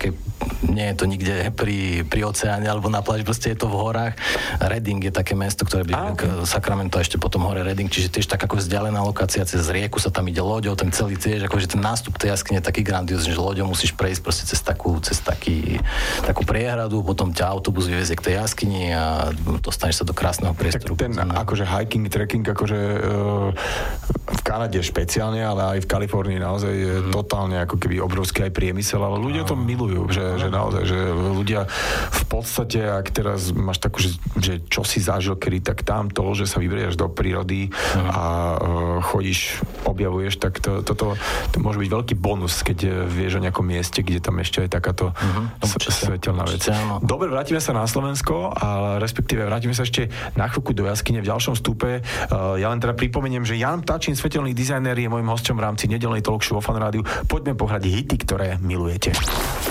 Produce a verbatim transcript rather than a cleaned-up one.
také, nie je to nikde pri, pri oceáne alebo na pláži, proste je to v horách. Redding je také mesto, ktoré by okay. Sacramento a ešte potom hore Redding, čiže tiež tak ako vzdialená lokácia, cez rieku sa tam ide loďou, ten celý tiež, akože ten nástup tej jaskyne je taký grandiózny, že loďou musíš prejsť proste cez takú, cez taký, takú priehradu, potom ťa autobus vyvezie k tej jaskyni a dostaneš sa do krásneho priestoru. Tak ten akože hiking, trekking, akože v Kanade špeciálne, ale aj v Kalifornii naozaj je mm. totálne ako keby obrovský aj priemysel, ale ľudia to milujú, že, že naozaj, že ľudia v podstate, ak teraz máš takú, že, že čo si zažil kedy, tak tam to, že sa vyberieš do prírody mm. a uh, chodíš, objavuješ, tak to, toto to môže byť veľký bonus, keď vieš o nejakom mieste, kde tam ešte aj takáto mm-hmm. svetelná vec. Dobre, vrátime sa na Slovensko, a respektíve vrátime sa ešte na chvíľku do jaskyne v ďalšom stupe. Uh, ja len teda pripomeniem, že Jan Ptačín, svetelný dizajner, je môjim hosťom v rámci nedeľnej talk show vo Fan Rádiu. Poďme pohrať hity, ktoré milujete.